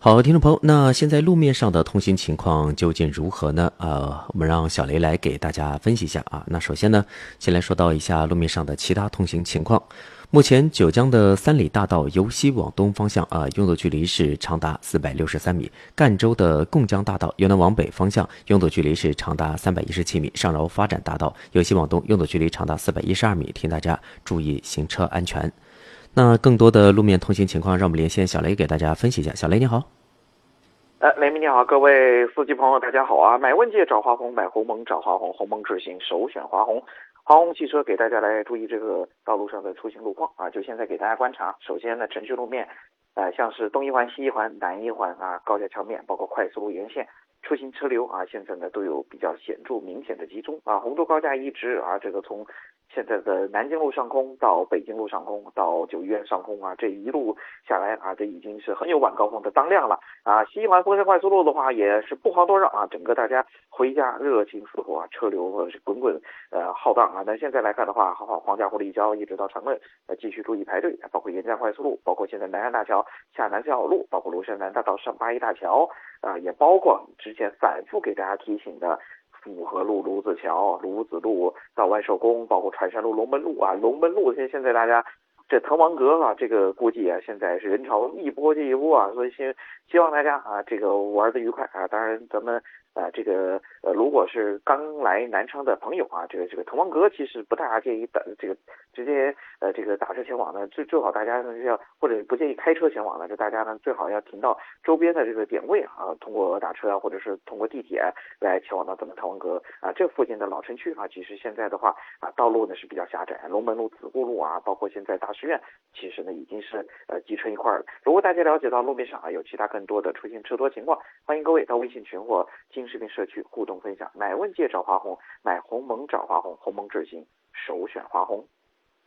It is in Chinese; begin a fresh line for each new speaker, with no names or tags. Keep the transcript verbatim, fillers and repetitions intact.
好，听众朋友，那现在路面上的通行情况究竟如何呢？呃，我们让小雷来给大家分析一下啊。那首先呢，先来说到一下路面上的其他通行情况。目前九江的三里大道由西往东方向啊，拥堵距离是长达四百六十三米；赣州的贡江大道由南往北方向拥堵距离是长达三百一十七米；上饶发展大道由西往东拥堵距离长达四百一十二米。提醒大家注意行车安全。那更多的路面通行情况，让我们连线小雷给大家分析一下。小雷你好。
呃，雷鸣你好，各位司机朋友，大家好啊！买问界找华宏，买鸿蒙找华宏，鸿蒙智行首选华宏。华宏汽车给大家来注意这个道路上的出行路况啊，就现在给大家观察。首先呢，城区路面，呃，像是东一环、西一环、南一环啊，高架桥面，包括快速路沿线，出行车流啊，现在呢都有比较显著明显的集中啊。洪都高架一直啊，这个从现在的南京路上空到北京路上空到九医院上空啊，这一路下来啊，这已经是很有晚高峰的当量了啊。西环丰山快速路的话也是不遑多让啊，整个大家回家热情似火啊，车流是滚滚呃浩荡啊。那现在来看的话，好好黄家湖立交一直到长乐呃继续注意排队，包括沿江快速路，包括现在南山大桥下南四号路，包括庐山南大道上八一大桥啊，也包括之前反复给大家提醒的府河路、卢子桥、卢子路到万寿宫，包括船山路、龙门路啊，龙门路现现在大家这滕王阁啊，这个估计啊现在是人潮一波接一波啊，所以希希望大家啊这个玩得愉快啊。当然咱们啊这个呃如果是刚来南昌的朋友啊，这个这个滕王阁其实不大建议打这个直接呃这个打车前往呢，最最好大家呢要或者不建议开车前往呢，就大家呢最好要停到周边的这个点位啊，通过打车啊或者是通过地铁来前往到咱们滕王阁啊这附近的老城区啊，其实现在的话啊道路呢是比较狭窄，龙门路、子固路啊，包括现在大师院，其实呢已经是呃集成一块了。如果大家了解到路面上啊有其他更多的出行车多情况，欢迎各位到微信群或金视频社区互动分享。买问界找华宏，买鸿蒙找华宏，鸿蒙智行首选华宏。